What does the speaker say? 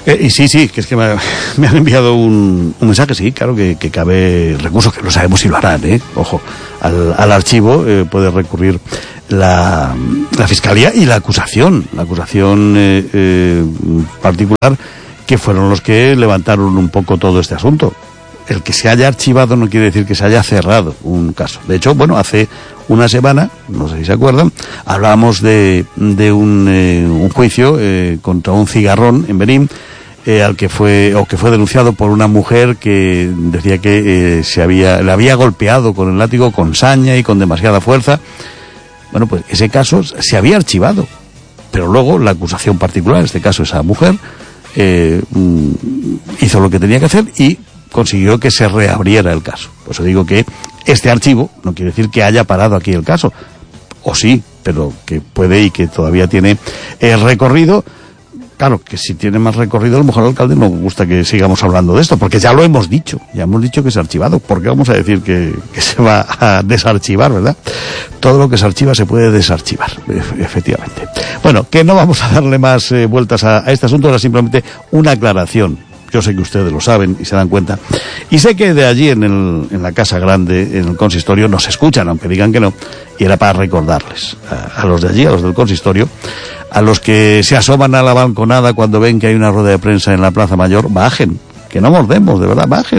Y sí, que es que me han enviado un mensaje, sí, claro, que cabe recurso, que no sabemos si lo harán, ojo, al archivo puede recurrir la Fiscalía y la acusación particular, que fueron los que levantaron un poco todo este asunto. El que se haya archivado no quiere decir que se haya cerrado un caso. De hecho, bueno, hace una semana, no sé si se acuerdan, hablábamos de un juicio contra un cigarrón en Benín, que fue denunciado por una mujer que decía que le había golpeado con el látigo con saña y con demasiada fuerza. Bueno, pues ese caso se había archivado, pero luego la acusación particular, en este caso esa mujer, hizo lo que tenía que hacer y consiguió que se reabriera el caso. Por eso digo que este archivo no quiere decir que haya parado aquí el caso, o sí, pero que puede y que todavía tiene recorrido. Claro, que si tiene más recorrido, a lo mejor al alcalde no gusta que sigamos hablando de esto, porque ya lo hemos dicho, que es archivado. ¿Por qué vamos a decir que se va a desarchivar, verdad? Todo lo que se archiva se puede desarchivar, efectivamente. Bueno, que no vamos a darle más vueltas a este asunto, era simplemente una aclaración. Yo sé que ustedes lo saben y se dan cuenta. Y sé que de allí en la Casa Grande, en el consistorio, nos escuchan, aunque digan que no. Y era para recordarles a los de allí, a los del consistorio, a los que se asoman a la balconada cuando ven que hay una rueda de prensa en la Plaza Mayor, bajen. Que no mordemos, de verdad, bajen.